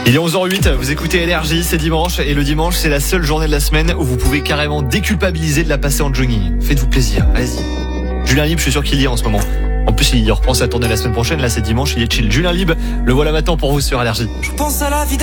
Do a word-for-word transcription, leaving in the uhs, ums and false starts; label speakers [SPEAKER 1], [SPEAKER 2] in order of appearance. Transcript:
[SPEAKER 1] Il est onze heures huit, vous écoutez Énergie, c'est dimanche et le dimanche c'est la seule journée de la semaine où vous pouvez carrément déculpabiliser de la passer en jogging. Faites-vous plaisir, allez-y. Julien Libre, je suis sûr qu'il y est en ce moment. En plus il reprend sa tournée la semaine prochaine, là c'est dimanche, il est chill. Julien Libre, le voilà maintenant pour vous sur Énergie.
[SPEAKER 2] Je pense à la vie